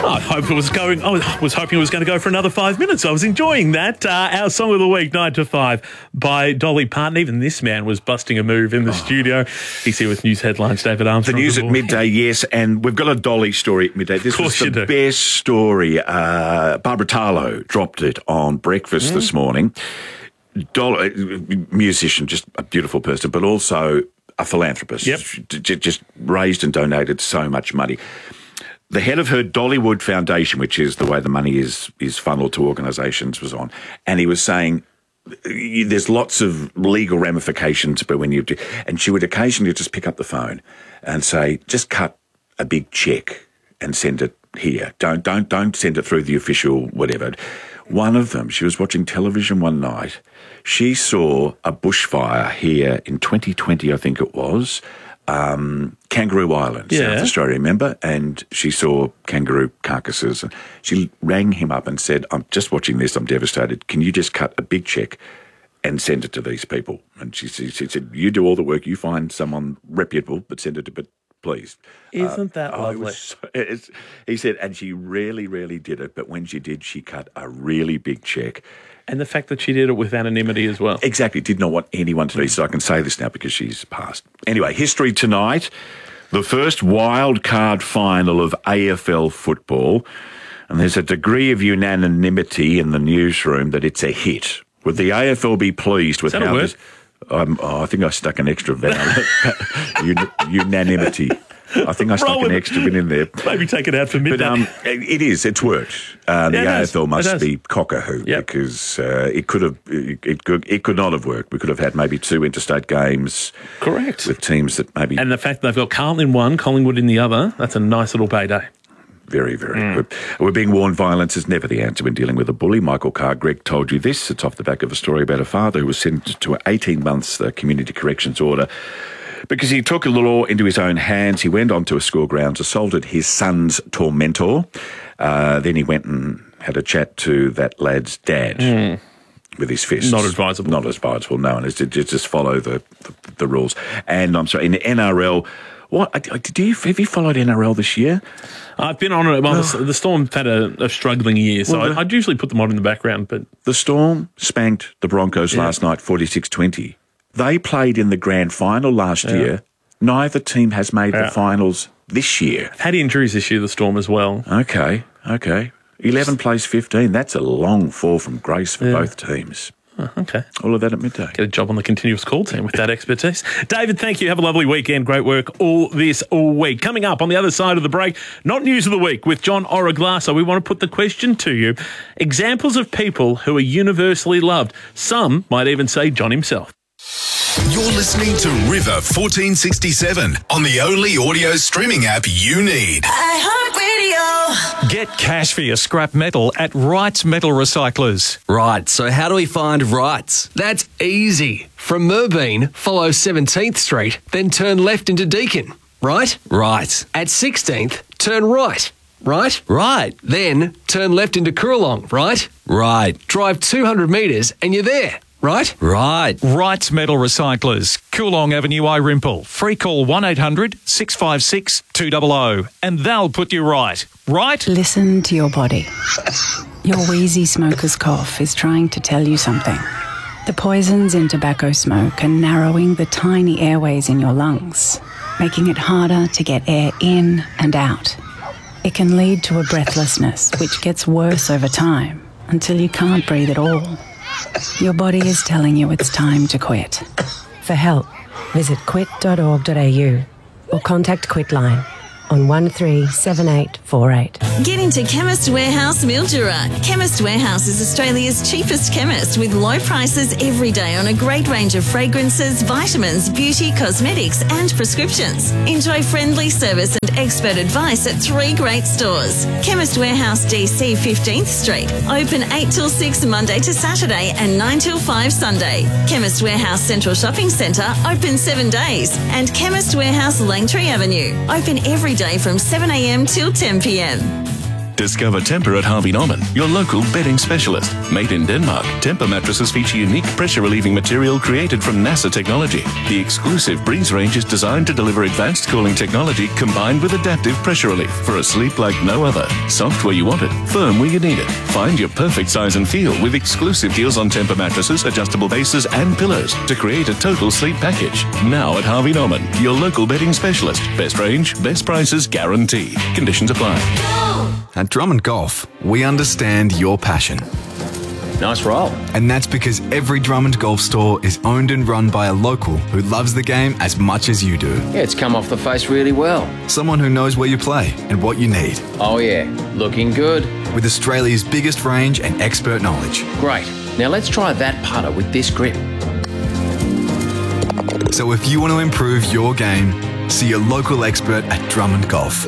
I was hoping it was going to go for another 5 minutes. I was enjoying that. Our Song of the Week, 9 to 5, by Dolly Parton. Even this man was busting a move in the studio. He's here with news headlines, David Armstrong. The news at midday, yes, and we've got a Dolly story at midday. This was the best story. Barbara Tarlow dropped it on breakfast this morning. Dolly, musician, just a beautiful person, but also a philanthropist. Yep. Just raised and donated so much money. The head of her Dollywood Foundation, which is the way the money is funneled to organisations, was on, and he was saying there's lots of legal ramifications, but when you do, and she would occasionally just pick up the phone and say, just cut a big cheque and send it here. Don't send it through the official whatever. One of them, she was watching television one night. She saw a bushfire here in 2020, I think it was. Kangaroo Island, South Australia, remember? And she saw kangaroo carcasses. And she rang him up and said, I'm just watching this, I'm devastated. Can you just cut a big cheque and send it to these people? And she said, you do all the work, you find someone reputable, but send it to, but please. Isn't that lovely? He said, and she really, really did it, but when she did, she cut a really big cheque. And the fact that she did it with anonymity as well. Exactly. Did not want anyone to know. So I can say this now because she's passed. Anyway, history tonight. The first wild card final of AFL football. And there's a degree of unanimity in the newsroom that it's a hit. Would the AFL be pleased with how this... I think I stuck an extra vowel. Unanimity. I think I stuck an extra bit in there. Maybe take it out for midday. But it's worked. The AFL must be cock-a-hoo because it could not have worked. We could have had maybe 2 interstate games. Correct. With teams that maybe... And the fact they've got Carlton in one, Collingwood in the other, that's a nice little payday. Very, very good. We're being warned violence is never the answer when dealing with a bully. Michael Carr, Greg told you this. It's off the back of a story about a father who was sentenced to an 18 months community corrections order because he took the law into his own hands. He went onto a school grounds, assaulted his son's tormentor. Then he went and had a chat to that lad's dad with his fists. Not advisable. Not advisable, no. And just follow the rules. And I'm sorry, in the NRL... have you followed NRL this year? I've been on it. Well, the Storm had a struggling year, so I'd usually put them on in the background. But the Storm spanked the Broncos last night, 46-20. They played in the grand final last year. Neither team has made the finals this year. Had injuries this year, the Storm as well. Okay. 11 plays 15. That's a long fall from grace for both teams. Oh, okay. All of that at midday. Get a job on the continuous call team with that expertise. David, thank you. Have a lovely weekend. Great work all week. Coming up on the other side of the break, not news of the week with John Oraglasso. We want to put the question to you. Examples of people who are universally loved. Some might even say John himself. You're listening to River 1467 on the only audio streaming app you need. iHeartRadio. Get cash for your scrap metal at Wrights Metal Recyclers. Right, so how do we find Wrights? That's easy. From Merbeen, follow 17th Street, then turn left into Deakin. Right? Right. At 16th, turn right. Right? Right. Then turn left into Coorong. Right? Right. Drive 200 metres and you're there. Right? Right. Wrights Metal Recyclers, Coorong Avenue, Irimple. Free call 1800 656 200 and they'll put you right. Right? Listen to your body. Your wheezy smoker's cough is trying to tell you something. The poisons in tobacco smoke are narrowing the tiny airways in your lungs, making it harder to get air in and out. It can lead to a breathlessness, which gets worse over time until you can't breathe at all. Your body is telling you it's time to quit. For help, visit quit.org.au or contact Quitline on 137848. Get into Chemist Warehouse Mildura. Chemist Warehouse is Australia's cheapest chemist with low prices every day on a great range of fragrances, vitamins, beauty, cosmetics and prescriptions. Enjoy friendly service and expert advice at 3 great stores. Chemist Warehouse DC 15th Street. Open 8 till 6 Monday to Saturday and 9 till 5 Sunday. Chemist Warehouse Central Shopping Centre open 7 days. And Chemist Warehouse Langtree Avenue. Open every day from 7 a.m. till 10 p.m. Discover Tempur at Harvey Norman, your local bedding specialist. Made in Denmark, Tempur mattresses feature unique pressure-relieving material created from NASA technology. The exclusive Breeze range is designed to deliver advanced cooling technology combined with adaptive pressure relief for a sleep like no other. Soft where you want it, firm where you need it. Find your perfect size and feel with exclusive deals on Tempur mattresses, adjustable bases and pillows to create a total sleep package. Now at Harvey Norman, your local bedding specialist. Best range, best prices guaranteed. Conditions apply. At Drummond Golf, we understand your passion. Nice roll. And that's because every Drummond Golf store is owned and run by a local who loves the game as much as you do. Yeah, it's come off the face really well. Someone who knows where you play and what you need. Oh yeah, looking good. With Australia's biggest range and expert knowledge. Great. Now let's try that putter with this grip. So if you want to improve your game, see your local expert at Drummond Golf.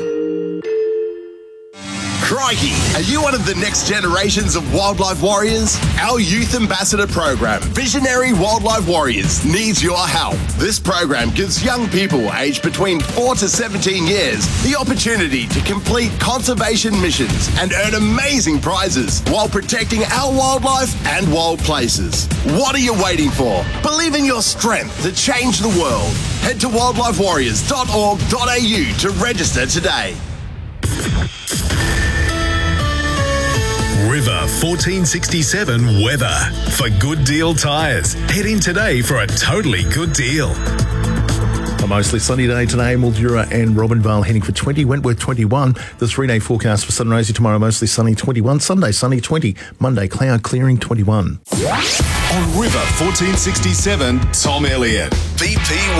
Crikey! Are you one of the next generations of wildlife warriors? Our Youth Ambassador program, Visionary Wildlife Warriors, needs your help. This program gives young people aged between 4 to 17 years the opportunity to complete conservation missions and earn amazing prizes while protecting our wildlife and wild places. What are you waiting for? Believe in your strength to change the world. Head to wildlifewarriors.org.au to register today. River 1467 weather. For Good Deal Tyres, head in today for a totally good deal. A mostly sunny day today, Mildura and Robinvale heading for 20, Wentworth 21. The 3-day forecast for Southern Rosy tomorrow, mostly sunny 21, Sunday sunny 20, Monday cloud clearing 21. On River 1467, Tom Elliott. BP